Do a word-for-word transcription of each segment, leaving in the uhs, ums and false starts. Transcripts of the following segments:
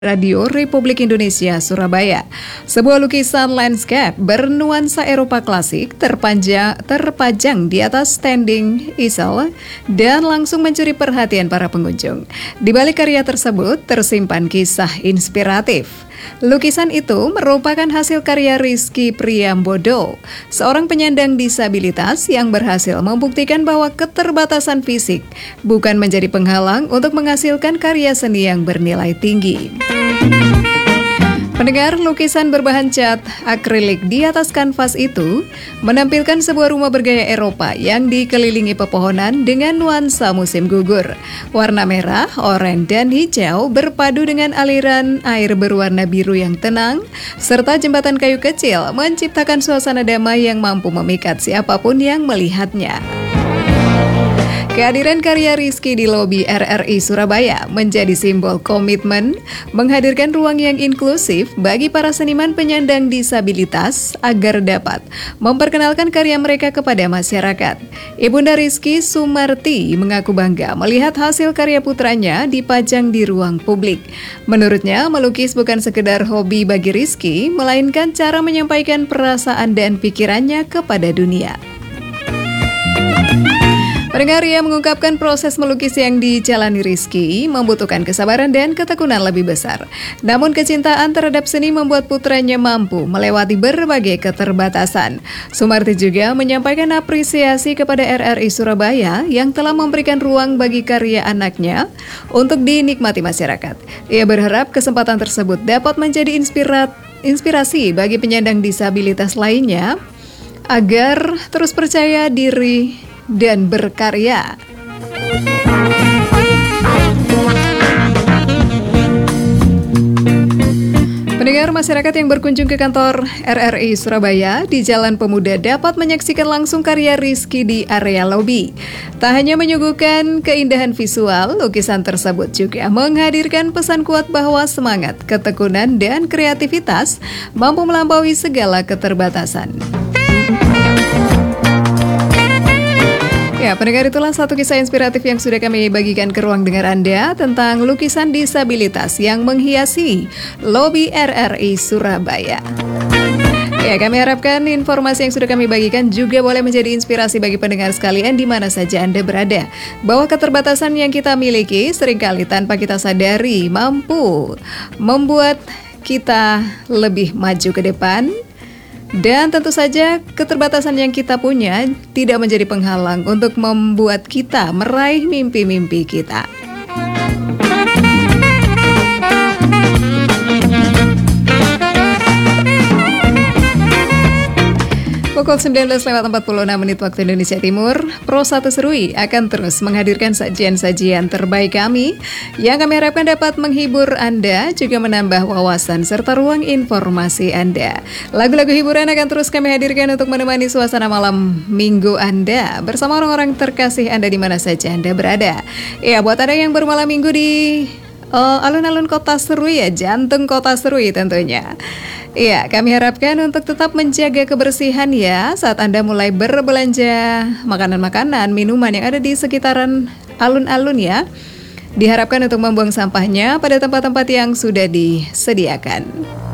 Radio Republik Indonesia Surabaya. Sebuah lukisan landscape bernuansa Eropa klasik terpanja, terpajang di atas standing easel dan langsung mencuri perhatian para pengunjung. Di balik karya tersebut tersimpan kisah inspiratif. Lukisan itu merupakan hasil karya Rizky Priambodo, seorang penyandang disabilitas yang berhasil membuktikan bahwa keterbatasan fisik bukan menjadi penghalang untuk menghasilkan karya seni yang bernilai tinggi. Pendengar, lukisan berbahan cat akrilik di atas kanvas itu menampilkan sebuah rumah bergaya Eropa yang dikelilingi pepohonan dengan nuansa musim gugur. Warna merah, oranye, dan hijau berpadu dengan aliran air berwarna biru yang tenang, serta jembatan kayu kecil menciptakan suasana damai yang mampu memikat siapapun yang melihatnya. Kehadiran karya Rizky di lobi R R I Surabaya menjadi simbol komitmen menghadirkan ruang yang inklusif bagi para seniman penyandang disabilitas agar dapat memperkenalkan karya mereka kepada masyarakat. Ibunda Rizky, Sumarti, mengaku bangga melihat hasil karya putranya dipajang di ruang publik. Menurutnya, melukis bukan sekedar hobi bagi Rizky, melainkan cara menyampaikan perasaan dan pikirannya kepada dunia. Pendengar, ia mengungkapkan proses melukis yang dijalani Rizky membutuhkan kesabaran dan ketekunan lebih besar. Namun kecintaan terhadap seni membuat putranya mampu melewati berbagai keterbatasan. Sumarti juga menyampaikan apresiasi kepada R R I Surabaya yang telah memberikan ruang bagi karya anaknya untuk dinikmati masyarakat. Ia berharap kesempatan tersebut dapat menjadi inspirat, inspirasi bagi penyandang disabilitas lainnya agar terus percaya diri dan berkarya. Pendengar, masyarakat yang berkunjung ke kantor R R I Surabaya di Jalan Pemuda dapat menyaksikan langsung karya Rizky di area lobi. Tak hanya menyuguhkan keindahan visual, lukisan tersebut juga menghadirkan pesan kuat bahwa semangat, ketekunan, dan kreativitas mampu melampaui segala keterbatasan. Ya, pendengar, itulah satu kisah inspiratif yang sudah kami bagikan ke ruang dengar Anda tentang lukisan disabilitas yang menghiasi lobi R R I Surabaya. Ya, kami harapkan informasi yang sudah kami bagikan juga boleh menjadi inspirasi bagi pendengar sekalian di mana saja Anda berada. Bahwa keterbatasan yang kita miliki seringkali tanpa kita sadari mampu membuat kita lebih maju ke depan. Dan tentu saja keterbatasan yang kita punya tidak menjadi penghalang untuk membuat kita meraih mimpi-mimpi kita. Pukul sembilan belas lewat empat puluh enam menit waktu Indonesia Timur, Pro satu Serui akan terus menghadirkan sajian-sajian terbaik kami yang kami harapkan dapat menghibur Anda, juga menambah wawasan serta ruang informasi Anda. Lagu-lagu hiburan akan terus kami hadirkan untuk menemani suasana malam minggu Anda bersama orang-orang terkasih Anda di mana saja Anda berada. Ya, buat Anda yang bermalam minggu di uh, alun-alun kota Serui, ya, jantung kota Serui tentunya. Iya, kami harapkan untuk tetap menjaga kebersihan ya saat Anda mulai berbelanja makanan-makanan, minuman yang ada di sekitaran alun-alun ya. Diharapkan untuk membuang sampahnya pada tempat-tempat yang sudah disediakan.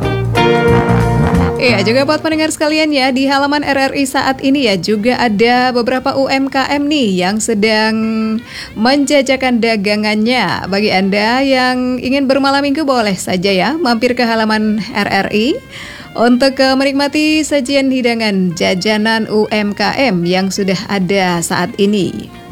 Iya, juga buat pendengar sekalian ya, di halaman R R I saat ini ya juga ada beberapa U M K M nih yang sedang menjajakan dagangannya. Bagi Anda yang ingin bermalam minggu boleh saja ya mampir ke halaman R R I untuk menikmati sajian hidangan jajanan U M K M yang sudah ada saat ini.